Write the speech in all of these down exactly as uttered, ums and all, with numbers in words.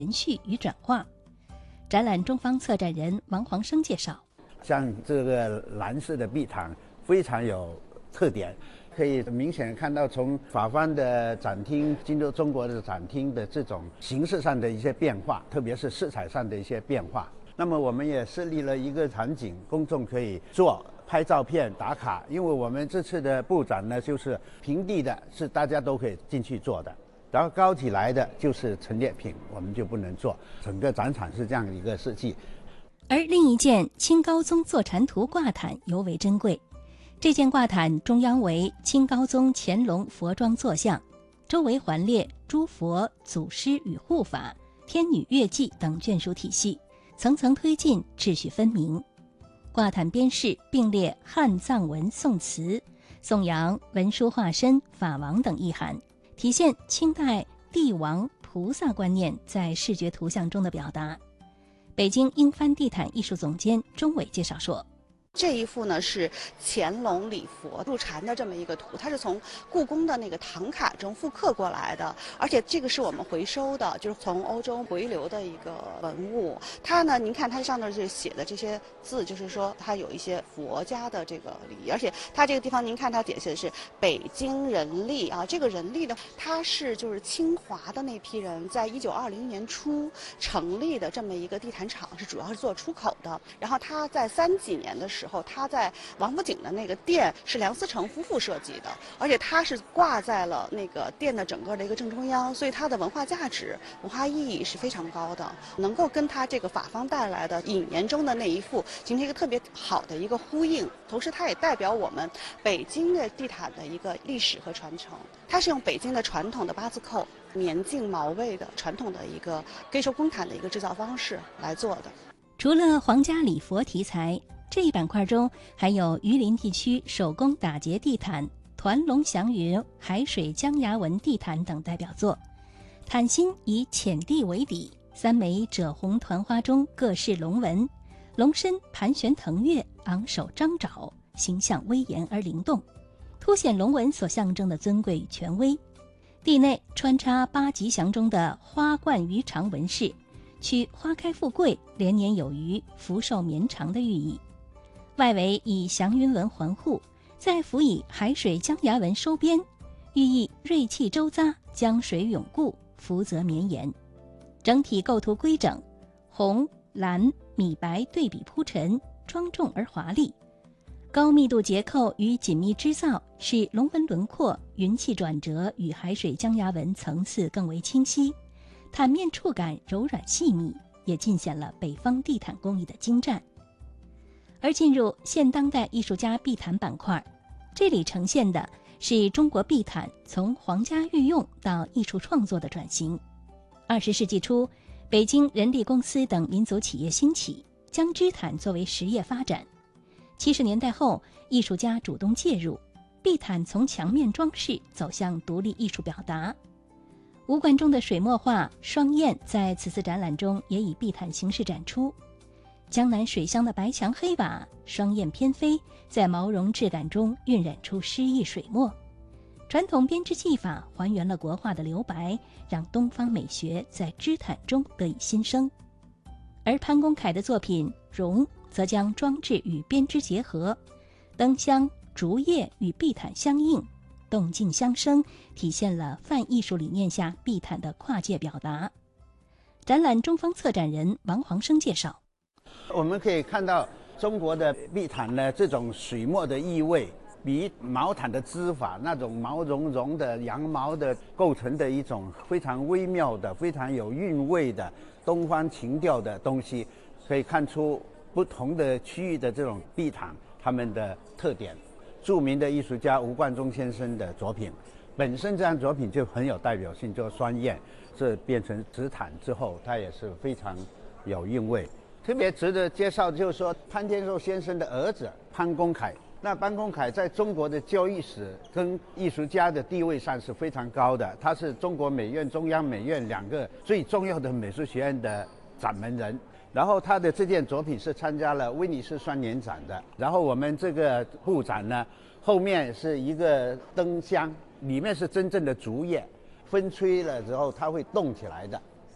延续与转化。展览中方策展人王黄生介绍， 像这个蓝色的壁毯非常有特点，可以明显看到从法方的展厅进入中国的展厅的这种形式上的一些变化，特别是色彩上的一些变化。那么我们也设立了一个场景，公众可以做拍照片打卡，因为我们这次的布展呢，就是平地的是大家都可以进去做的，然后高起来的就是陈列品，我们就不能做。整个展场是这样一个设计。 而另一件清高宗坐禅图挂毯尤为珍贵，这件挂毯中央为清高宗乾隆佛装坐像，周围环列诸佛、祖师与护法、天女月季等眷属体系，层层推进，秩序分明。挂毯边饰并列汉藏文宋词，颂扬文殊化身、法王等意涵，体现清代帝王菩萨观念在视觉图像中的表达。北京英帆地毯艺术总监钟伟介绍说， 这一幅呢是乾隆礼佛入禅的这么一个图，它是从故宫的那个唐卡中复刻过来的，而且这个是我们回收的，就是从欧洲回流的一个文物。它呢，您看它上面就写的这些字，就是说它有一些佛家的这个礼仪，而且它这个地方您看它写的是北京人力啊，这个人力呢，它是就是清华的那批人在一九二零年初成立的这么一个地毯厂，是主要是做出口的。然后它在三几年的时候。时候，他在王府井的那个店是梁思成夫妇设计的，而且它是挂在了那个店的整个的一个正中央，所以它的文化价值、文化意义是非常高的，能够跟它这个法方带来的引言中的那一幅形成一个特别好的一个呼应。同时，它也代表我们北京的地毯的一个历史和传承。它是用北京的传统的八字扣、棉净毛卫的传统的一个cây手工毯的一个制造方式来做的。 除了皇家礼佛题材，这一板块中还有榆林地区手工打结地毯、团龙祥云、海水江崖纹地毯等代表作。毯心以浅地为底，三枚赭红团花中各饰龙纹，龙身盘旋腾跃，昂首张爪，形象威严而灵动，凸显龙纹所象征的尊贵与权威。地内穿插八吉祥中的花冠鱼肠纹饰，取花开富贵、连年有余、福寿绵长的寓意。外围以祥云纹环护，再辅以海水江崖纹收边，寓意锐气周匝，江水永固，福泽绵延。整体构图规整，红、蓝、米白对比铺陈，庄重而华丽。高密度结构与紧密织造，使龙纹轮廓、云气转折与海水江崖纹层次更为清晰，毯面触感柔软细密，也尽显了北方地毯工艺的精湛。而进入现当代艺术家壁毯板块，这里呈现的是中国壁毯从皇家御用到艺术创作的转型。二十世纪初，北京人力公司等民族企业兴起，将织毯作为实业发展。七十年代后，艺术家主动介入，壁毯从墙面装饰走向独立艺术表达。吴冠中的水墨画《双燕》在此次展览中也以壁毯形式展出。江南水乡的白墙黑瓦，双燕翩飞，在毛绒质感中晕染出诗意水墨。传统编织技法还原了国画的留白，让东方美学在织毯中得以新生。而潘公凯的作品《绒》则将装置与编织结合，灯箱、竹叶与壁毯相应，动静相生，体现了泛艺术理念下壁毯的跨界表达。展览中方策展人王黄生介绍， 我们可以看到中国的壁毯呢，这种水墨的意味，比毛毯的织法那种毛茸茸的羊毛的构成的一种非常微妙的、非常有韵味的东方情调的东西，可以看出不同的区域的这种壁毯它们的特点。著名的艺术家吴冠中先生的作品，本身这样作品就很有代表性，叫《双燕》，这变成纸毯之后，它也是非常有韵味。特别值得介绍就是说，潘天寿先生的儿子潘公凯。那潘公凯在中国的教育史跟艺术家的地位上是非常高的，他是中国美院、中央美院两个最重要的美术学院的掌门人。然后他的这件作品是参加了威尼斯双年展的。然后我们这个布展呢，后面是一个灯箱，里面是真正的竹叶，风吹了之后它会动起来的。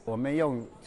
我们用